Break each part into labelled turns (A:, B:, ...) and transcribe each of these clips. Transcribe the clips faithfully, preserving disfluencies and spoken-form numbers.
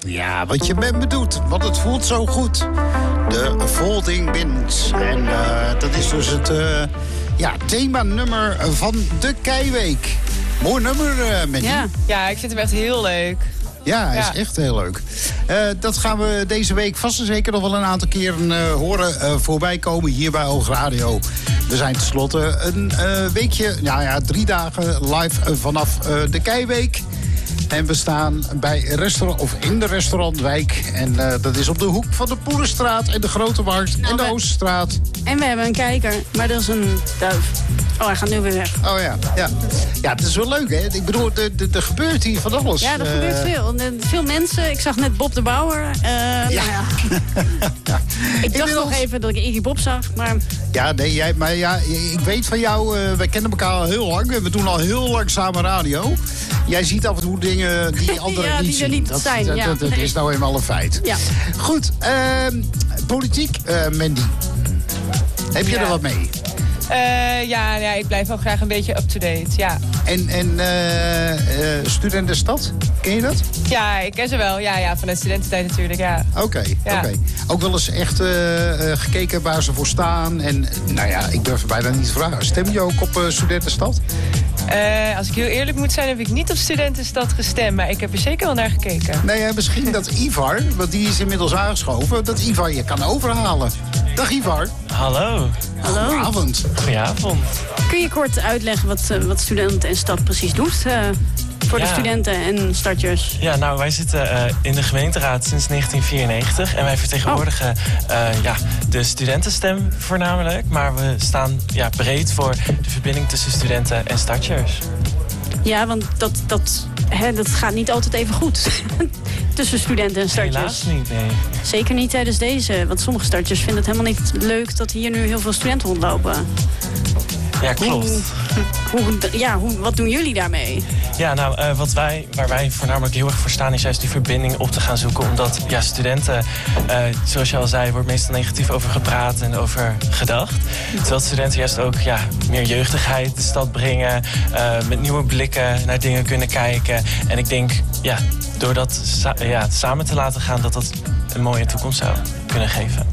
A: Ja, wat je met me doet, want het voelt zo goed. De Folding Bins. En uh, dat is dus het uh, ja, themanummer van de Keiweek. Mooi nummer, uh, Mandy.
B: Ja. ja, ik vind hem echt heel leuk.
A: Ja, hij ja. is echt heel leuk. Uh, dat gaan we deze week vast en zeker nog wel een aantal keren uh, horen uh, voorbij komen hier bij Oogradio. We zijn tenslotte een uh, weekje, nou ja, drie dagen live uh, vanaf uh, de Keiweek. En we staan bij restaurant, of in de restaurantwijk. En uh, dat is op de hoek van de Poelenstraat en de Grote Markt nou, en de we... Oosterstraat.
B: En we hebben een kijker, maar dat is een duif. Oh, hij gaat nu weer weg.
A: Oh ja, ja. Ja, het is wel leuk, hè? Ik bedoel, er gebeurt hier van alles.
B: Ja, er uh... gebeurt veel. Veel mensen. Ik zag net Bob de Bouwer. Uh, ja. Nou ja. ja. Ik dacht nog even dat ik Iggy Bob zag, maar...
A: Ja, nee, jij, maar ja, ik weet van jou, uh, wij kennen elkaar al heel lang. We doen al heel lang samen radio. Jij ziet af en toe dingen die anderen
B: ja,
A: niet
B: die
A: zien.
B: Niet
A: dat,
B: zijn,
A: dat,
B: ja.
A: dat, dat
B: nee.
A: is nou eenmaal een feit.
B: Ja.
A: Goed, uh, politiek, uh, Mandy. Heb je ja. er wat mee?
C: Uh, ja, ja, ik blijf wel graag een beetje up-to-date, ja.
A: En, en uh, uh, Studentenstad, ken je dat?
C: Ja, ik ken ze wel. Ja, ja, van de studententijd natuurlijk, ja.
A: Oké, okay, ja. okay. Ook wel eens echt uh, uh, gekeken waar ze voor staan. En nou ja, ik durf bijna niet te vragen. Stem je ook op uh, Studentenstad?
C: Uh, als ik heel eerlijk moet zijn, heb ik niet op Studentenstad gestemd. Maar ik heb er zeker wel naar gekeken.
A: Nee, ja, misschien dat Ivar, want die is inmiddels aangeschoven... dat Ivar je kan overhalen. Dag Ivar.
D: Hallo.
B: Hallo.
A: Goedenavond.
D: Goedenavond.
B: Kun je kort uitleggen wat, uh, wat Student en Stad precies doet... Uh, voor ja. de studenten en starters?
D: Ja, nou, wij zitten uh, in de gemeenteraad sinds negentien vierennegentig... en wij vertegenwoordigen oh. uh, ja, de studentenstem voornamelijk... maar we staan ja, breed voor de verbinding tussen studenten en starters.
B: Ja, want dat, dat, hè, dat gaat niet altijd even goed tussen studenten en starters.
D: Helaas niet, nee.
B: Zeker niet tijdens deze, want sommige starters vinden het helemaal niet leuk... dat hier nu heel veel studenten rondlopen.
D: Ja, klopt.
B: Hoe, hoe, ja, hoe, wat doen jullie daarmee?
D: Ja, nou, uh, wat wij, waar wij voornamelijk heel erg voor staan... is juist die verbinding op te gaan zoeken. Omdat ja, studenten, uh, zoals je al zei... wordt meestal negatief over gepraat en over gedacht. Terwijl studenten juist ook ja, meer jeugdigheid de stad brengen... Uh, met nieuwe blikken naar dingen kunnen kijken. En ik denk, ja, door dat sa- ja, samen te laten gaan... dat dat een mooie toekomst zou kunnen geven.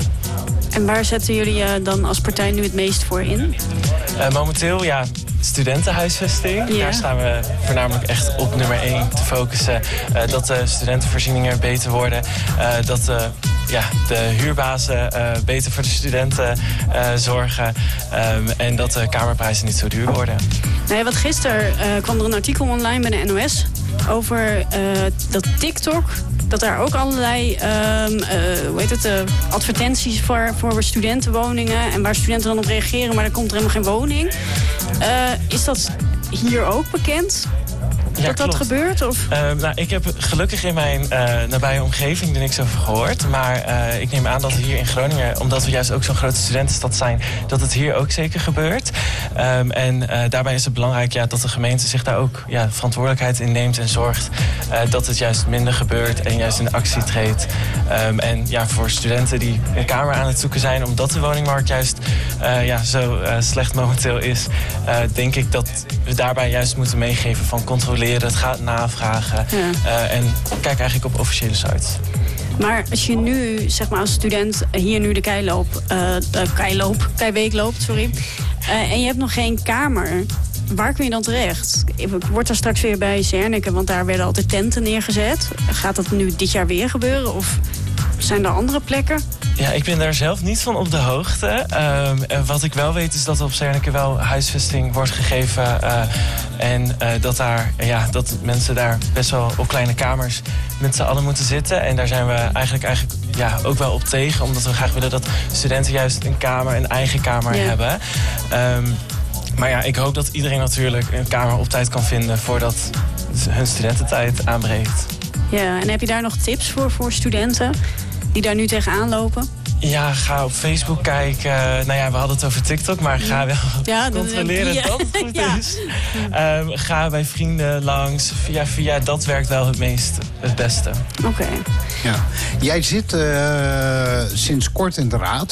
B: En waar zetten jullie uh, dan als partij nu het meest voor in?
D: Uh, momenteel, ja, studentenhuisvesting. Ja. Daar staan we voornamelijk echt op nummer één te focussen. Uh, dat de studentenvoorzieningen beter worden. Uh, dat uh, ja, de huurbazen uh, beter voor de studenten uh, zorgen. Um, en dat de kamerprijzen niet zo duur worden.
B: Nou ja, wat gisteren uh, kwam er een artikel online bij de N O S... over uh, dat TikTok... dat daar ook allerlei um, uh, hoe heet het, uh, advertenties voor, voor studentenwoningen... en waar studenten dan op reageren, maar er komt er helemaal geen woning. Uh, is dat hier ook bekend?
D: Ja,
B: dat dat
D: klopt.
B: gebeurt? Of?
D: Uh, nou, ik heb gelukkig in mijn uh, nabije omgeving er niks over gehoord. Maar uh, ik neem aan dat hier in Groningen, omdat we juist ook zo'n grote studentenstad zijn... dat het hier ook zeker gebeurt. Um, en uh, daarbij is het belangrijk ja, dat de gemeente zich daar ook ja, verantwoordelijkheid in neemt... en zorgt uh, dat het juist minder gebeurt en juist in actie treedt. Um, en ja, voor studenten die een kamer aan het zoeken zijn... omdat de woningmarkt juist uh, ja, zo uh, slecht momenteel is... Uh, denk ik dat we daarbij juist moeten meegeven van controleren... het gaat navragen ja. uh, en kijk eigenlijk op officiële sites.
B: Maar als je nu, zeg maar als student, hier nu de keiloop, uh, de keiloop, keiweek loopt, sorry, uh, en je hebt nog geen kamer, waar kun je dan terecht? Wordt er straks weer bij Zernike, want daar werden altijd tenten neergezet. Gaat dat nu dit jaar weer gebeuren of zijn er andere plekken?
D: Ja, ik ben daar zelf niet van op de hoogte. Um, wat ik wel weet is dat er op Zernike wel huisvesting wordt gegeven. Uh, en uh, dat, daar, ja, dat mensen daar best wel op kleine kamers met z'n allen moeten zitten. En daar zijn we eigenlijk, eigenlijk ja, ook wel op tegen. Omdat we graag willen dat studenten juist een kamer, een eigen kamer ja. hebben. Um, maar ja, ik hoop dat iedereen natuurlijk een kamer op tijd kan vinden voordat hun studententijd aanbreekt.
B: Ja, en heb je daar nog tips voor, voor studenten die daar nu tegenaan lopen?
D: Ja, ga op Facebook kijken. Nou ja, we hadden het over TikTok, maar ga wel ja, controleren dat, dat het goed ja. is. Um, ga bij vrienden langs. Via via, dat werkt wel het meest, het beste.
B: Oké. Okay.
A: Ja. Jij zit uh, sinds kort in de raad.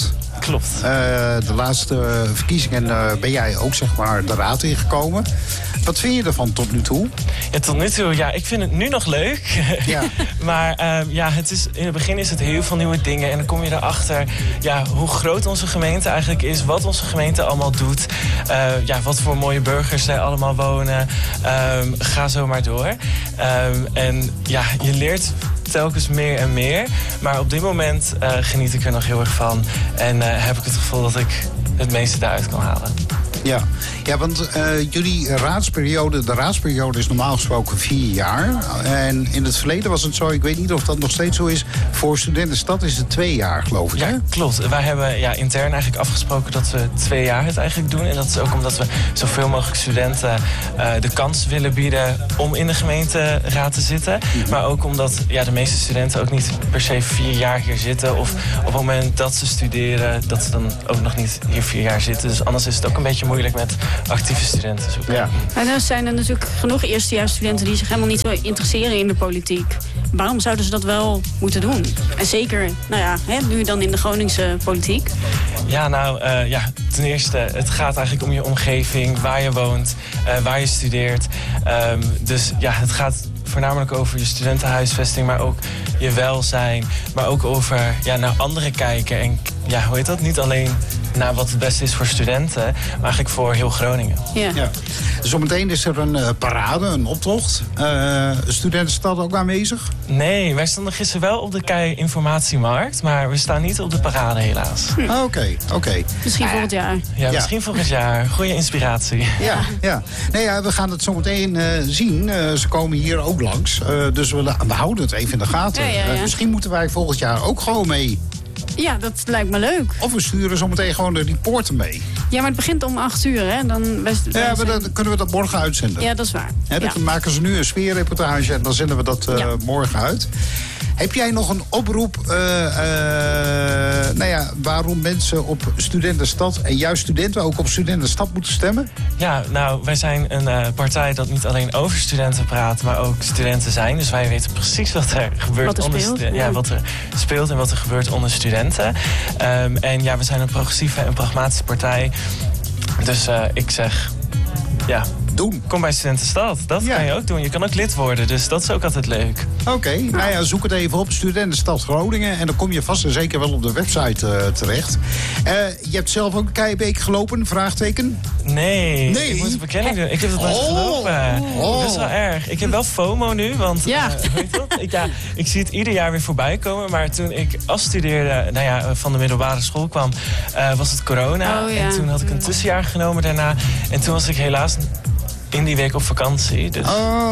D: klopt.
A: Uh, de laatste verkiezingen uh, ben jij ook zeg maar de raad ingekomen. Wat vind je ervan tot nu toe?
D: Ja, tot nu toe, ja, ik vind het nu nog leuk.
A: Ja.
D: maar uh, ja, het is, in het begin is het heel veel nieuwe dingen. En dan kom je erachter ja, hoe groot onze gemeente eigenlijk is. Wat onze gemeente allemaal doet. Uh, ja, wat voor mooie burgers er allemaal wonen. Um, ga zo maar door. Um, en ja, je leert telkens meer en meer. Maar op dit moment uh, geniet ik er nog heel erg van. En uh, heb ik het gevoel dat ik het meeste daaruit kan halen.
A: Ja, ja want uh, jullie raadsperiode, de raadsperiode is normaal gesproken vier jaar. En in het verleden was het zo, ik weet niet of dat nog steeds zo is, voor Studentenstad is het twee jaar, geloof ik.
D: Ja,
A: hè?
D: klopt. Wij hebben ja, intern eigenlijk afgesproken dat we twee jaar het eigenlijk doen. En dat is ook omdat we zoveel mogelijk studenten uh, de kans willen bieden om in de gemeenteraad te zitten. Mm-hmm. Maar ook omdat ja, de meeste studenten ook niet per se vier jaar hier zitten. Of op het moment dat ze studeren, dat ze dan ook nog niet hier vier jaar zitten. Dus anders is het ook een beetje moeilijk met actieve studenten zoeken.
A: Ja.
B: En dan zijn er natuurlijk genoeg eerstejaarsstudenten die zich helemaal niet zo interesseren in de politiek. Waarom zouden ze dat wel moeten doen? En zeker, nou ja, hè, nu dan in de Groningse politiek.
D: Ja, nou, uh, ja, ten eerste, het gaat eigenlijk om je omgeving, waar je woont, uh, waar je studeert. Um, dus ja, het gaat voornamelijk over je studentenhuisvesting, maar ook je welzijn. Maar ook over ja, naar anderen kijken. En ja, hoe heet dat? Niet alleen naar wat het beste is voor studenten, maar eigenlijk voor heel Groningen.
B: Ja.
A: Ja. Zometeen is er een uh, parade, een optocht. Uh, Studentenstad ook aanwezig?
D: Nee, wij stonden gisteren wel op de Kei Informatiemarkt, maar we staan niet op de parade helaas.
A: Hm. Oké, okay, oké. Okay.
B: Misschien volgend jaar.
D: Ja, misschien ja. volgend jaar. Goeie inspiratie.
A: Ja, ja. Nee, ja, we gaan het zometeen uh, zien. Uh, ze komen hier ook langs. Uh, dus we, we houden het even in de gaten. Ja, ja, ja. Uh, misschien moeten wij volgend jaar ook gewoon mee.
B: Ja, dat lijkt me leuk.
A: Of we sturen zometeen gewoon de reporter mee.
B: Ja, maar het begint om acht uur, hè? Dan wij, wij
A: ja, maar
B: zijn...
A: dan kunnen we dat morgen uitzenden.
B: Ja, dat is waar.
A: He, dan
B: ja.
A: maken ze nu een sfeerreportage en dan zenden we dat uh, ja. morgen uit. Heb jij nog een oproep, uh, uh, nou ja, waarom mensen op Studentenstad en juist studenten ook op Studentenstad moeten stemmen?
D: Ja, nou, wij zijn een uh, partij dat niet alleen over studenten praat, maar ook studenten zijn. Dus wij weten precies wat er gebeurt
B: wat er
D: onder
B: speelt,
D: stu- ja. ja, wat er speelt en wat er gebeurt onder studenten. Um, en ja, we zijn een progressieve en pragmatische partij. Dus uh, ik zeg, ja,
A: doen.
D: Kom bij Studentenstad. Dat ja. kan je ook doen. Je kan ook lid worden, dus dat is ook altijd leuk.
A: Oké, okay. nou ja, zoek het even op. Studentenstad Groningen. En dan kom je vast en zeker wel op de website uh, terecht. Uh, je hebt zelf ook een keiweek gelopen, vraagteken?
D: Nee,
A: nee.
D: Ik moet een bekenning doen. Ik heb het nooit oh. gelopen. Oh. Dat is wel erg. Ik heb wel FOMO nu, want
B: ja.
D: uh, weet je wat? Ik, ja, ik zie het ieder jaar weer voorbij komen. Maar toen ik afstudeerde, nou ja, van de middelbare school kwam, uh, was het corona.
B: Oh, ja.
D: En toen had ik een tussenjaar genomen daarna. En toen was ik helaas in die week op vakantie. Dus,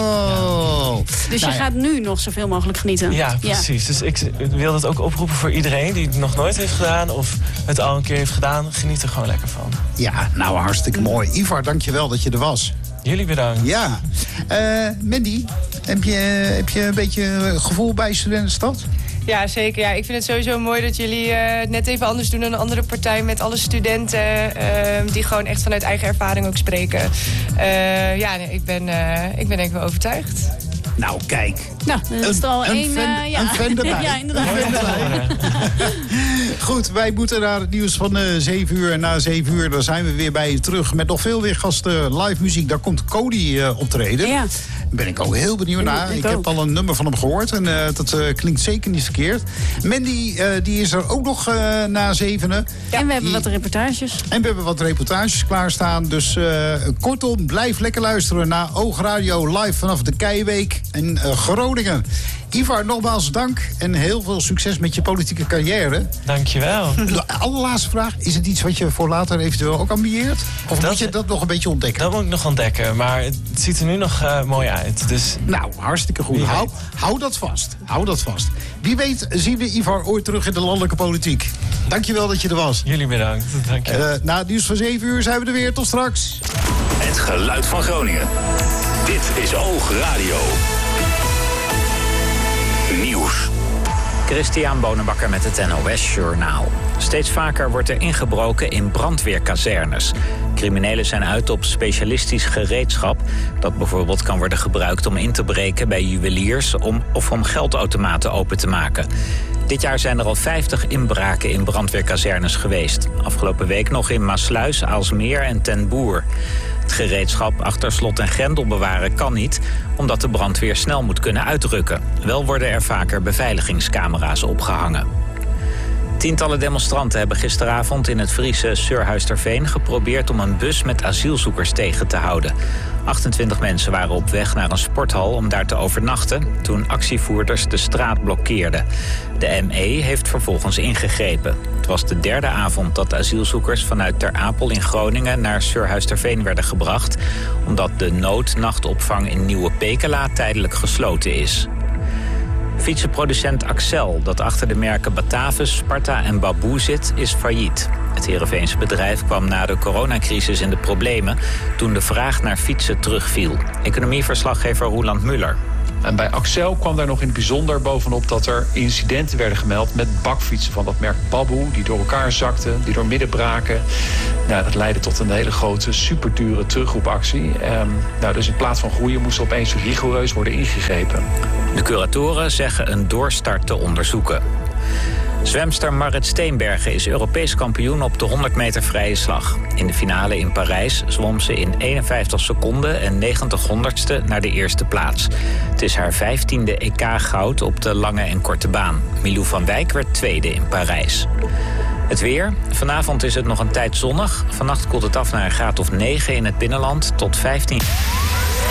A: oh.
D: Ja.
B: Dus je
A: nou,
B: gaat nu nog zoveel mogelijk genieten?
D: Ja, precies. Ja. Dus ik wil dat ook oproepen voor iedereen die het nog nooit heeft gedaan of het al een keer heeft gedaan. Geniet er gewoon lekker van.
A: Ja, nou hartstikke mooi. Ivar, dankjewel dat je er was.
D: Jullie bedankt.
A: Ja. Uh, Mandy, heb je, heb je een beetje gevoel bij Studentenstad?
C: Ja, zeker. Ja, ik vind het sowieso mooi dat jullie uh, het net even anders doen dan een andere partij met alle studenten uh, die gewoon echt vanuit eigen ervaring ook spreken. Uh, ja, nee, ik, ben, uh, ik ben denk ik wel overtuigd.
A: Nou, kijk.
B: Nou, dat is er al
A: een,
B: één...
A: fan,
B: uh, ja.
A: een fan erbij.
B: Ja, inderdaad.
A: Een fan erbij. Goed, wij moeten naar het nieuws van uh, zeven uur. En na zeven uur dan zijn we weer bij je terug met nog veel weer gasten live muziek. Daar komt Cody uh, optreden.
B: Ja.
A: Daar ben ik ook heel benieuwd naar. Ik, ik heb al een nummer van hem gehoord en uh, dat uh, klinkt zeker niet verkeerd. Mandy, uh, die is er ook nog uh, na zevenen.
B: Ja, en we hebben
A: die...
B: wat reportages.
A: En we hebben wat reportages klaarstaan. Dus uh, kortom, blijf lekker luisteren naar Oogradio live vanaf de Keiweek in uh, Groningen. Ivar, nogmaals dank en heel veel succes met je politieke carrière.
D: Dankjewel.
A: De allerlaatste vraag, is het iets wat je voor later eventueel ook ambieert? Of dat, moet je dat nog een beetje ontdekken?
D: Dat moet ik nog ontdekken, maar het ziet er nu nog uh, mooi uit. Dus...
A: Nou, hartstikke goed. Hou, hou dat vast. Hou dat vast. Wie weet zien we Ivar ooit terug in de landelijke politiek. Dankjewel dat je er was.
D: Jullie bedankt. Dank je.
A: Uh, na het nieuws van zeven uur zijn we er weer. Tot straks.
E: Het geluid van Groningen. Dit is Oogradio. Nieuws.
F: Christian Bonenbakker met het N O S-journaal. Steeds vaker wordt er ingebroken in brandweerkazernes. Criminelen zijn uit op specialistisch gereedschap dat bijvoorbeeld kan worden gebruikt om in te breken bij juweliers om, of om geldautomaten open te maken. Dit jaar zijn er al vijftig inbraken in brandweerkazernes geweest. Afgelopen week nog in Maassluis, Aalsmeer en Ten Boer. Het gereedschap achter slot en grendel bewaren kan niet, omdat de brandweer snel moet kunnen uitrukken. Wel worden er vaker beveiligingscamera's opgehangen. Tientallen demonstranten hebben gisteravond in het Friese Surhuisterveen geprobeerd om een bus met asielzoekers tegen te houden. achtentwintig mensen waren op weg naar een sporthal om daar te overnachten toen actievoerders de straat blokkeerden. De M E heeft vervolgens ingegrepen. Het was de derde avond dat asielzoekers vanuit Ter Apel in Groningen naar Surhuisterveen werden gebracht, omdat de noodnachtopvang in Nieuwe Pekela tijdelijk gesloten is. Fietsenproducent Axel, dat achter de merken Batavus, Sparta en Baboe zit, is failliet. Het Heerenveense bedrijf kwam na de coronacrisis in de problemen toen de vraag naar fietsen terugviel. Economieverslaggever Roeland Muller.
G: En bij Axel kwam daar nog in het bijzonder bovenop dat er incidenten werden gemeld met bakfietsen van dat merk Baboe, die door elkaar zakten, die door midden braken. Nou, dat leidde tot een hele grote, superdure terugroepactie. Um, nou, dus in plaats van groeien moest er opeens rigoureus worden ingegrepen.
F: De curatoren zeggen een doorstart te onderzoeken. Zwemster Marit Steenbergen is Europees kampioen op de honderd meter vrije slag. In de finale in Parijs zwom ze in eenenvijftig seconden en negentig honderdste naar de eerste plaats. Het is haar vijftiende E K-goud op de lange en korte baan. Milou van Wijk werd tweede in Parijs. Het weer. Vanavond is het nog een tijd zonnig. Vannacht koelt het af naar een graad of negen in het binnenland tot vijftien.